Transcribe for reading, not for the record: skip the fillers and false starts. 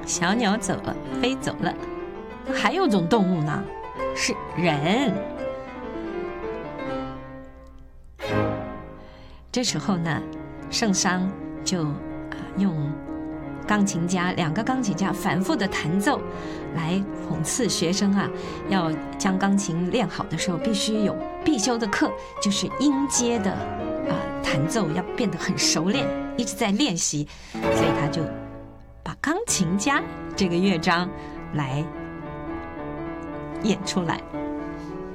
小鸟走了，飞走了。还有种动物呢，是人。这时候呢，圣桑就用两个钢琴家反复的弹奏，来讽刺学生要将钢琴练好的时候，必须有必修的课，就是音阶的弹奏要变得很熟练，一直在练习。所以他就把钢琴家这个乐章来演出来。